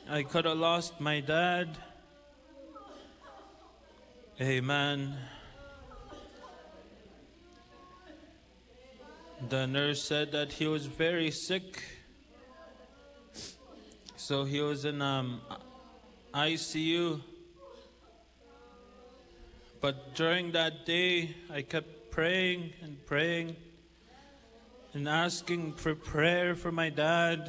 I could have lost my dad. Amen. The nurse said that he was very sick. So he was in ICU. But during that day, I kept praying and praying and asking for prayer for my dad.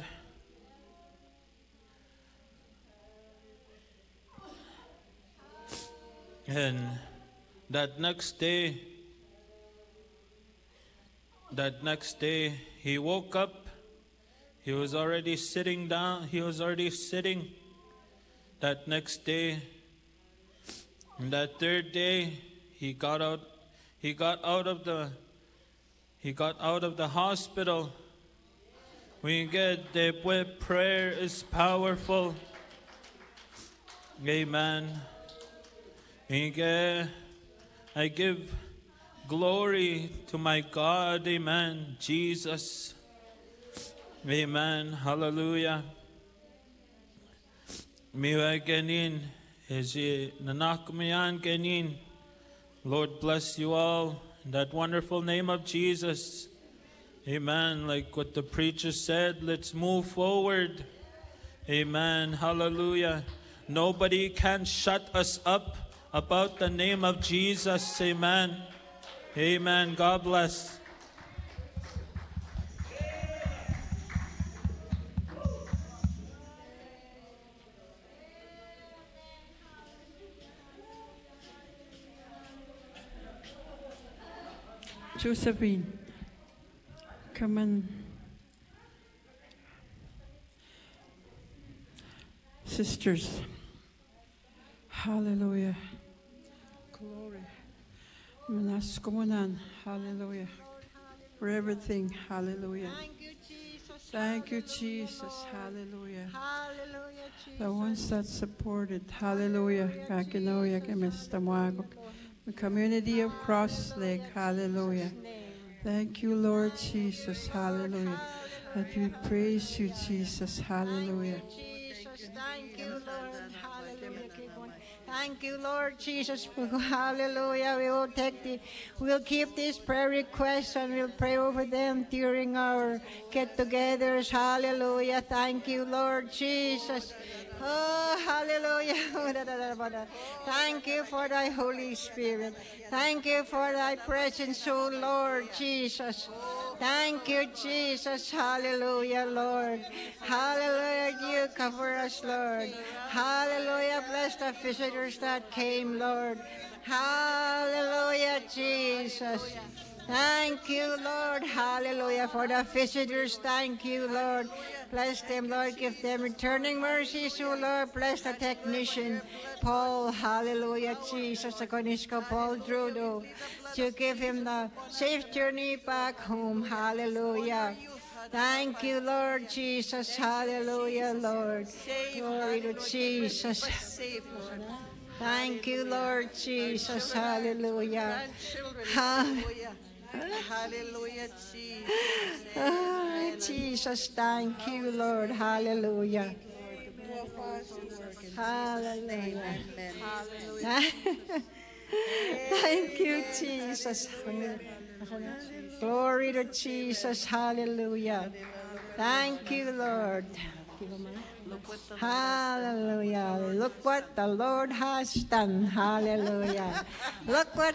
And that next day, he woke up. He was already sitting down. He was already sitting. That next day, and that third day, he got out of the hospital. We get the prayer is powerful. Amen. I give glory to my God. Amen. Jesus. Amen. Hallelujah. Miwa ganin. Nanakmayan ganin. Lord bless you all in that wonderful name of Jesus. Amen. Like what the preacher said, let's move forward. Amen. Hallelujah. Nobody can shut us up about the name of Jesus. Amen. Amen. God bless. Josephine, come on. Sisters, hallelujah. Glory. Manaskomonan, hallelujah. For everything, hallelujah. Thank you, Jesus. Thank you, Jesus, hallelujah. Hallelujah, Jesus. The ones that supported, hallelujah. Kakinoya, Kemestamuagok. The community of Cross Lake, hallelujah. Thank you, Lord Jesus, hallelujah. That we praise you, Jesus, hallelujah. Jesus, thank you, Lord. Hallelujah. Keep going. Thank you, Lord Jesus. Hallelujah. We'll keep these prayer requests and we'll pray over them during our get-togethers. Hallelujah. Thank you, Lord Jesus. Oh, hallelujah. Thank you for thy Holy Spirit. Thank you for thy presence, oh Lord Jesus. Thank you, Jesus. Hallelujah, Lord. Hallelujah. You cover us, Lord. Hallelujah. Bless the visitors that came, Lord. Hallelujah, Jesus. Thank you, Lord. Hallelujah. For the visitors, thank you, Lord. Bless them, Lord. Give them returning mercies, oh Lord. Bless the technician, Paul. Hallelujah, Jesus. The Koniska Paul Drudo. To give him the safe journey back home. Hallelujah. Thank you, Lord Jesus. Hallelujah, Lord. Glory to Jesus. Thank you, Lord Jesus. Hallelujah. Hallelujah. Hallelujah, Jesus. Jesus, thank you, Lord. Hallelujah. Hallelujah. Thank you, Jesus. Glory to Jesus. Hallelujah. Thank you, Lord. Hallelujah. Look what the Lord has done. Hallelujah. Look what